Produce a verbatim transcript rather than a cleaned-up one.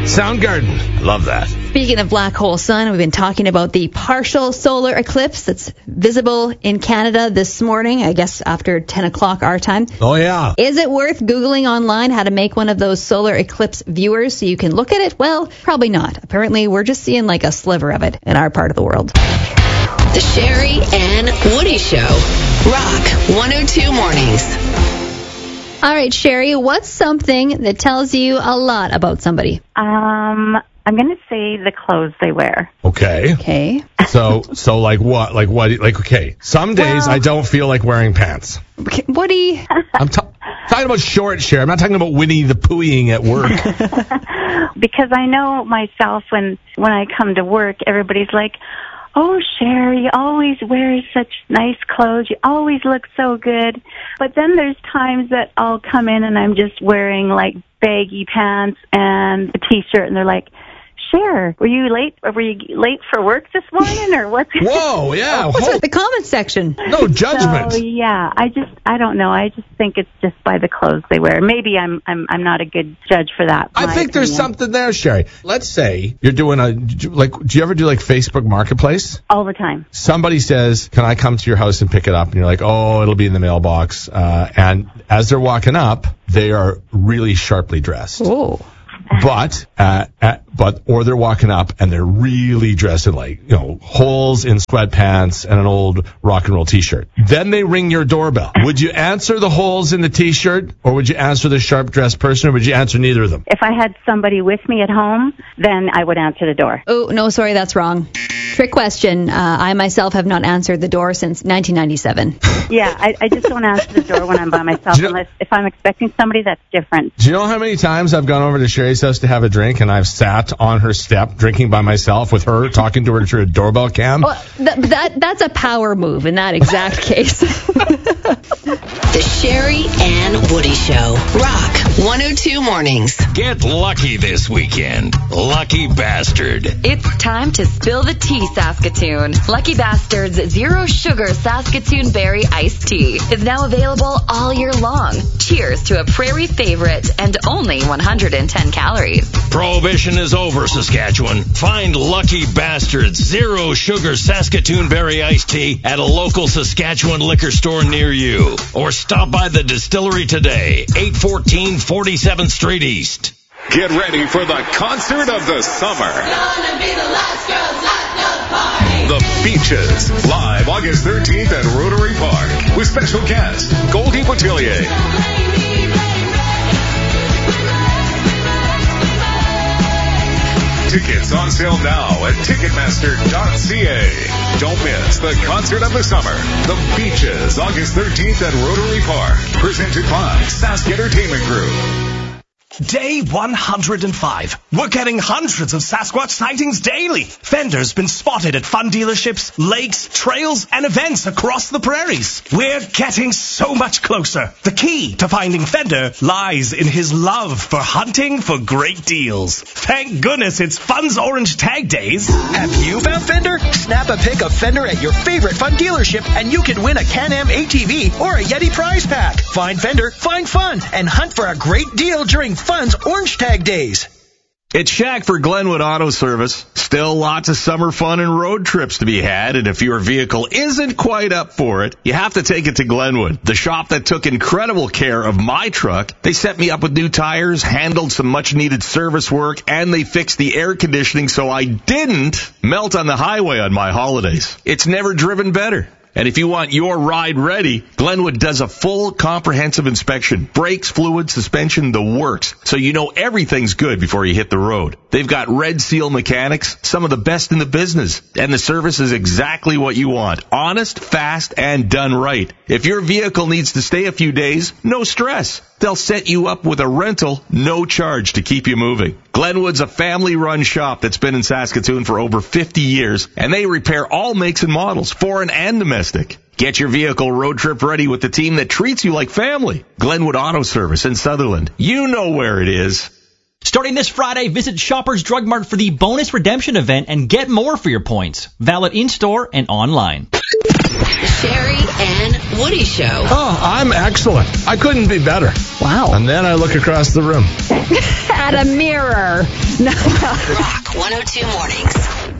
Soundgarden. Love that. Speaking of black hole sun, we've been talking about the partial solar eclipse that's visible in Canada this morning, I guess after ten o'clock our time. Oh, yeah. Is it worth Googling online how to make one of those solar eclipse viewers so you can look at it? Well, probably not. Apparently, we're just seeing like a sliver of it in our part of the world. The Sherry and Woody Show. Rock one oh two Mornings. All right, Sherry, what's something that tells you a lot about somebody? Um, I'm going to say the clothes they wear. Okay. Okay. So, so like what? Like what? Like, okay. Some days Well- I don't feel like wearing pants. Okay, Woody. I'm ta- talking about short share. I'm not talking about Winnie the Poohing at work. Because I know myself when, when I come to work, everybody's like, oh, Sherry, you always wear such nice clothes. You always look so good. But then there's times that I'll come in and I'm just wearing, like, baggy pants and a T-shirt, and they're like, Cher, were you late? Were you late for work this morning, or what's? Whoa, yeah. What's Whoa. with the comment section? No judgment. So, yeah, I just, I don't know. I just think it's just by the clothes they wear. Maybe I'm, I'm, I'm not a good judge for that. I my think there's opinion. something there, Sherry. Let's say you're doing a, like, do you ever do like Facebook Marketplace? All the time. Somebody says, can I come to your house and pick it up? And you're like, oh, it'll be in the mailbox. Uh, and as they're walking up, they are really sharply dressed. Oh. But, uh, uh, but, or they're walking up and they're really dressed in like, you know, holes in sweatpants and an old rock and roll t-shirt. Then they ring your doorbell. Would you answer the holes in the t-shirt, or would you answer the sharp dressed person, or would you answer neither of them? If I had somebody with me at home, then I would answer the door. Oh, no, sorry, that's wrong. Trick question. Uh, I myself have not answered the door since nineteen ninety-seven. Yeah, I, I just don't answer the door when I'm by myself, Do you know- unless if I'm expecting somebody, that's different. Do you know how many times I've gone over to Sherry's house to have a drink, and I've sat on her step drinking by myself with her, talking to her through a doorbell cam? Well, th- that that's a power move in that exact case. The Sherry and Woody Show. Rock one oh two Mornings. Get lucky this weekend. Lucky Bastard. It's time to spill the tea, Saskatoon. Lucky Bastard's Zero Sugar Saskatoon Berry Iced Tea is now available all year long. Cheers to a prairie favorite and only one hundred ten calories. Prohibition is over, Saskatchewan. Find Lucky Bastard's Zero Sugar Saskatoon Berry Iced Tea at a local Saskatchewan liquor store near you. Or stop by the distillery today, eight fourteen forty-seventh Street East. Get ready for the concert of the summer. Gonna be the last girl's last party. The Beaches, live August thirteenth at Rotary Park, with special guest Goldie Boutillier. Tickets on sale now at Ticketmaster dot c a. Don't miss the concert of the summer. The Beaches, August thirteenth at Rotary Park. Presented by Sask Entertainment Group. Day one hundred five. We're getting hundreds of Sasquatch sightings daily. Fender's been spotted at fun dealerships, lakes, trails, and events across the prairies. We're getting so much closer. The key to finding Fender lies in his love for hunting for great deals. Thank goodness it's Fun's Orange Tag Days. Have you found Fender? Snap a pic of Fender at your favorite Fun dealership and you can win a Can-Am A T V or a Yeti prize pack. Find Fender, find fun, and hunt for a great deal during Fun's Orange Tag Days. It's Shaq for Glenwood Auto Service. Still lots of summer fun and road trips to be had, and if your vehicle isn't quite up for it, you have to take it to Glenwood, the shop that took incredible care of my truck. They set me up with new tires, handled some much-needed service work, and they fixed the air conditioning so I didn't melt on the highway on my holidays. It's never driven better. And if you want your ride ready, Glenwood does a full comprehensive inspection. Brakes, fluid, suspension, the works. So you know everything's good before you hit the road. They've got Red Seal mechanics, some of the best in the business. And the service is exactly what you want. Honest, fast, and done right. If your vehicle needs to stay a few days, no stress. They'll set you up with a rental, no charge to keep you moving. Glenwood's a family-run shop that's been in Saskatoon for over fifty years, and they repair all makes and models, foreign and domestic. Get your vehicle road trip ready with the team that treats you like family. Glenwood Auto Service in Sutherland. You know where it is. Starting this Friday, visit Shoppers Drug Mart for the bonus redemption event and get more for your points. Valid in-store and online. Sherry and Woody Show. Oh, I'm excellent. I couldn't be better. Wow. And then I look across the room. At a mirror. Rock one oh two Mornings.